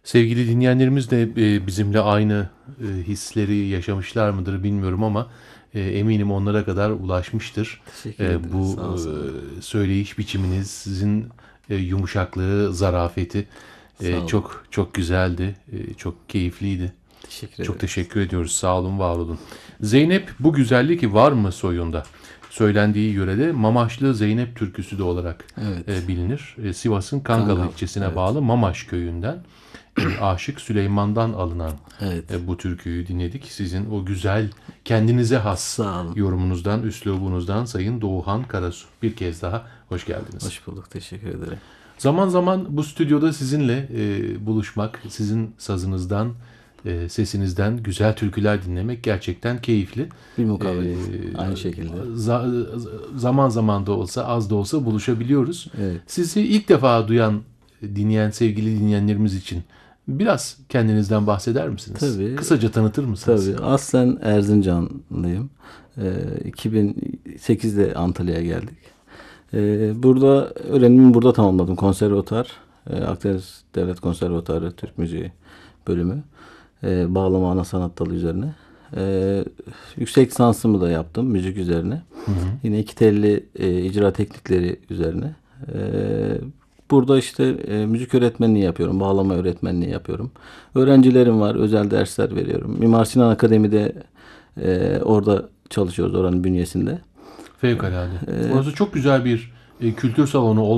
Sevgili dinleyenlerimiz de bizimle aynı hisleri yaşamışlar mıdır bilmiyorum ama eminim onlara kadar ulaşmıştır. Teşekkür ederim. Bu Sağ olsunlar. söyleyiş biçiminiz, sizin yumuşaklığı, zarafeti Sağ olun. çok çok güzeldi, çok keyifliydi. Teşekkür Çok ederim. teşekkür ediyoruz. Sağ olun, var olun. Zeynep bu güzellik var mı soyunda? Söylendiği yörede Mamaşlı Zeynep türküsü de olarak Evet. bilinir. Sivas'ın Kangal Kangal. ilçesine Evet. bağlı Mamaş köyünden Aşık Süleyman'dan alınan Evet. bu türküyü dinledik. Sizin o güzel, kendinize has Sağ olun. yorumunuzdan, üslubunuzdan Sayın Doğuhan Karasu. Bir kez daha hoş geldiniz. Hoş bulduk. Teşekkür ederim. Zaman zaman bu stüdyoda sizinle buluşmak, sizin sazınızdan, sesinizden güzel türküler dinlemek gerçekten keyifli. Bir mukavemet. Aynı şekilde. Zaman zaman da olsa, az da olsa buluşabiliyoruz. Evet. Sizi ilk defa duyan, dinleyen sevgili dinleyenlerimiz için biraz kendinizden bahseder misiniz? Tabii. Kısaca tanıtır mısınız? Tabii. Aslen Erzincanlıyım. 2008'de Antalya'ya geldik. Burada öğrenimimi burada tamamladım. Konservatuar. Akdeniz Devlet Konservatuarı Türk Müziği bölümü. Bağlama ana sanat dalı üzerine. Yüksek lisansımı da yaptım müzik üzerine. Hı hı. Yine iki telli icra teknikleri üzerine. Burada işte müzik öğretmenliği yapıyorum. Bağlama öğretmenliği yapıyorum. Öğrencilerim var. Özel dersler veriyorum. Mimar Sinan Akademi'de orada çalışıyoruz oranın bünyesinde. Fevkalade. Burası çok güzel bir kültür salonu